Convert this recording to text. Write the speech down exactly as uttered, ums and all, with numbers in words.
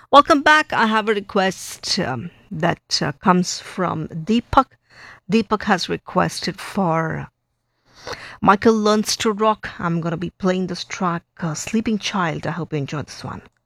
Welcome back. I have a request um, that uh, comes from Deepak. Deepak has requested for Michael Learns to Rock. I'm going to be playing this track, uh, Sleeping Child. I hope you enjoy this one.